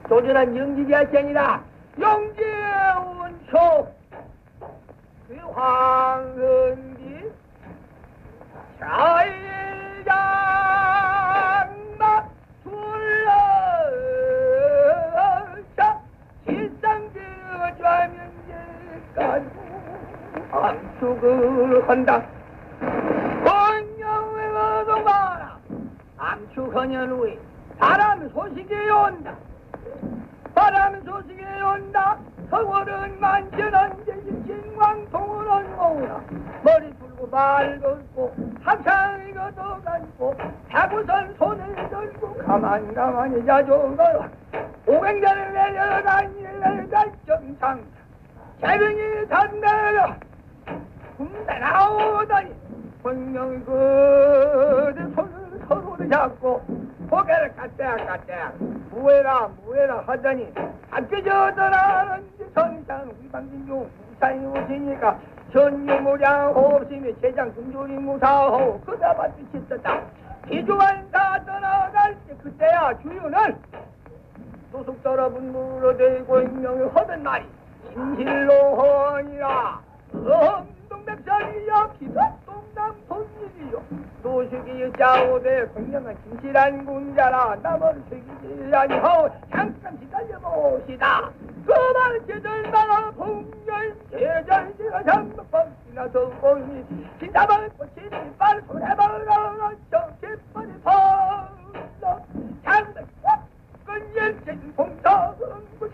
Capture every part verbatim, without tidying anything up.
도전한 영지가 아니라 영재운초 그 황은기 자일장마 둘러자 실상그 좌면제까지 암축을 한다. 권영의 어동봐라. 암축하년 후에 바람 소식이 온다. 바람 소식이 온다. 서울은 만천한 진광통은 모으라. 머리 풀고 말 걷고 학창이 걷어가지고 타고선 손을 들고 가만 가만히 자주거라. 오백년을 내려다니는 달정상 재능이 단내려 군대 나오다니 분명히 그대 손을 서로를 잡고 고개를 까딱 까딱 무해라 무해라 하더니 함께 저더라는 전상 위방진중 무사히 오시니까 전유무량 호흡심이 세장 중조리 무사호 그다 받듯이 있었다. 기주한 다 떠나갈 때 그때야 주유는 소속 떨어분 물어대고 익명을 허던 말이 진실로 허니라. 동백산이여 기사동남 손일이여 노식이 짜오대 공명한 진실한 군자라 남을 새기지 아니하오. 잠깐 기다려봅시다. 그말 제절마가 풍년 제절지가 장막방지나서 보니 진짜만 꽃이 깃발 손해봐라 저깃발이 펄러 장막 끈질진 공사응구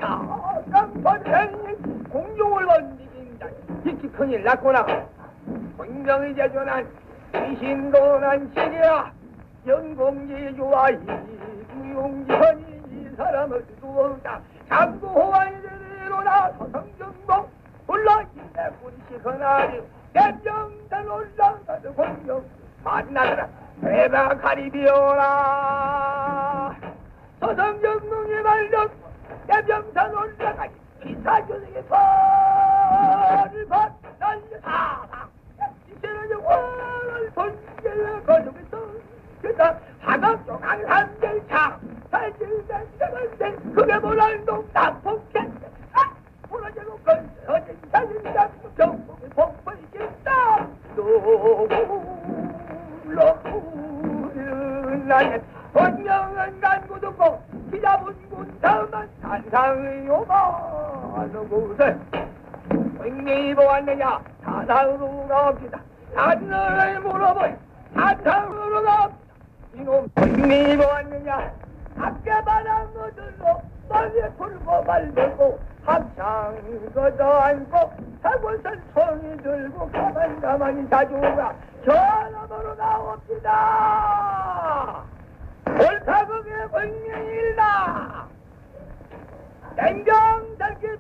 자강번행 공룡을 번지긴다. 지키 큰일 났구나. 공정이 제조난 귀신도난 시기야. 연공지주와 이구용지선이 이 사람을 두었다. 장구호환이 되리로나 서성정복 불러기대 군시헌하리 대병단 올라가서 공정 만나더라. 대박 가리비오라. 서성정궁이 말렸고 대병단 올라가니 기사조직의 발을 받 날려 사방 이제는 화를 번개를 거두겠어. 그다 하각종 항산들차 살질된 시작한데 그게 뭐랄 농담폭행 아! 무너지고 건설진 살인장 정복의 폭발이 겠다. 또 불러오는 날에 번영은 간구듣고 기자분군 다음은 산상의 오가는 곳에 굉장히 보았느냐. 사상으로 가옵시다. 산을 물어보니 산상으로 가옵시다. 이놈 굉장히 보았느냐. 밖에 바람 거들고 머리에 풀고 말들고 합창 걷어안고 사고선 손이 들고 가만 가만히 자주가 전화번호 나옵시다. 옳다그게 굉장히일다. 땡경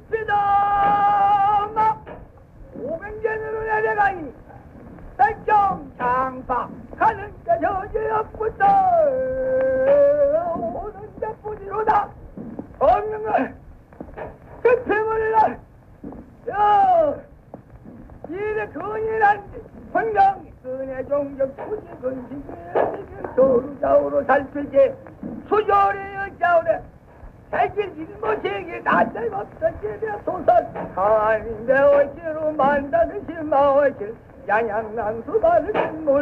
달깃피다. 오백년으로 내려가니 백정 장파 가는 게 여지없구나. 오는 데뿐이로다. 없는 걸 급해물라. 야 이래 근이란지 환경이 근의 종적 수지 근식의 조루자우로 살피게 수조리 여자오래 새길 일모세기 나잘없어지며 소설 가는데 어찌로 만다듯이 마어질 양양낭수발을